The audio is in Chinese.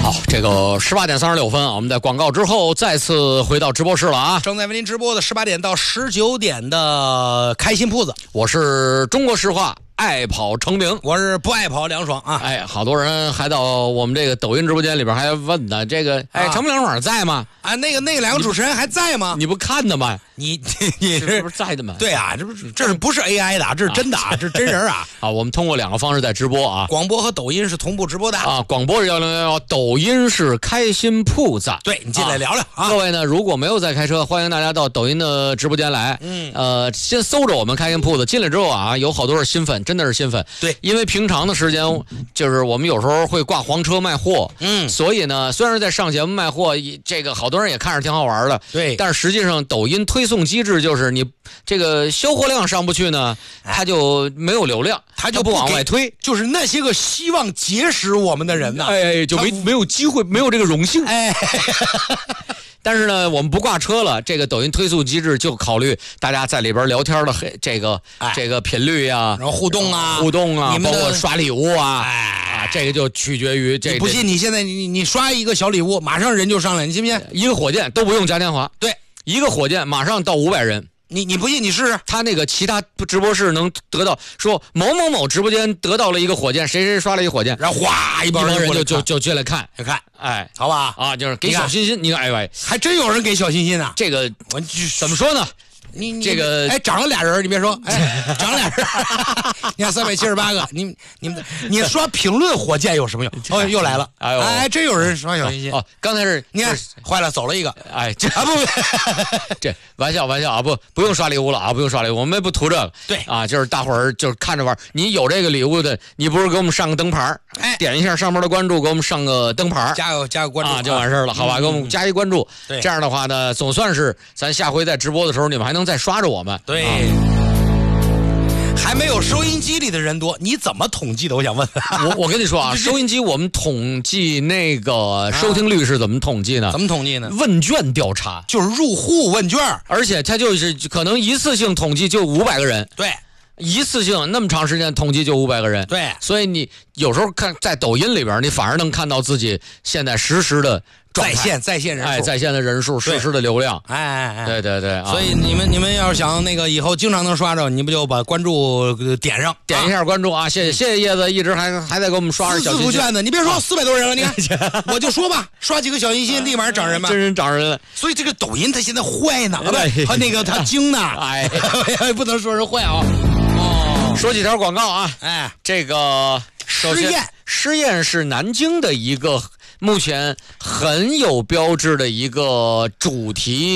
好，这个18点36分啊，我们在广告之后再次回到直播室了啊！ 正在为您直播的18点到19点的开心铺子， 我是中国石化爱跑程明， 我是不爱跑梁爽啊！ 哎，好多人还到我们这个抖音直播间里边还问呢，这个程明梁爽在吗？ 啊，那个两个主持人还在吗？ 你不看的吗？ 你是不是在的吗？ 对啊，这不是 AI 的，这是真的啊，这是真人啊！ 啊，我们通过2个方式在直播啊， 广播和抖音是同步直播的啊，广播是1011，抖音是开心铺子。 对，你进来聊聊啊！ 各位呢，如果没有在开车，欢迎大家到抖音的直播间来。先搜着我们开心铺子，进来之后啊，有好多是新粉，真的是新粉。 对， 因为平常的时间就是我们有时候会挂黄车卖货，所以呢，虽然是在上节目卖货，这个好多人也看着挺好玩的， 对， 但是实际上抖音推送机制就是你这个销货量上不去呢，它就没有流量， 它就不往外推， 就是那些个希望结识我们的人呢， 就没有机会，没有这个荣幸，但是呢，我们不挂车了，这个抖音推送机制就考虑大家在里边聊天的这个频率呀， 然后互动啊， 包括刷礼物啊，这个就取决于这个。 不信你现在你刷一个小礼物，马上人就上来，你信不信？ 一个火箭都不用加电话， 对， 一个火箭马上到500人。 你不信你试试， 他那个其他直播室能得到说某某某直播间得到了一个火箭，谁刷了一个火箭， 然后哗一帮人就进来看，哎， 好吧啊，就是给小心心，你看，哎， 还真有人给小心心呢。 这个我怎么说呢？ 你这个涨了俩人，你别说，涨俩人，你看378个，你刷评论火箭有什么用？哦，又来了，真有人刷小心心哦。刚才是你看坏了，走了一个， 这玩笑啊，不用刷礼物了啊，不用刷礼物，我们不图这个， 对啊，就是大伙儿就是看着玩，你有这个礼物的，你不是给我们上个灯牌，点一下上面的关注，给我们上个灯牌， 加个关注啊，就完事儿了，好吧，给我们加一关注， 对， 这样的话呢，总算是咱下回在直播的时候，你们还能再刷着我们， 对。还没有收音机里的人多，你怎么统计的？我想问。 我跟你说啊，收音机我们统计那个收听率是怎么统计呢？ 怎么统计呢？ 问卷调查， 就是入户问卷， 而且它就是可能一次性统计就500个人。 对， 一次性那么长时间统计就500个人。 对， 所以你有时候看在抖音里边，你反而能看到自己现在实时的在线人数， 在线的人数，实时的流量，对， 所以你们要是想那个以后经常能刷着，你不就把关注点上， 点一下关注啊！谢谢叶子一直还在给我们刷着小心心， 卷子，你别说400多人了，你看，我就说吧，刷几个小心心，立马涨人吧， 真人涨人了。 所以这个抖音它现在坏呢，它精呢，不能说是坏啊。 说几条广告啊，这个试验是南京的一个目前很有标志的一个主题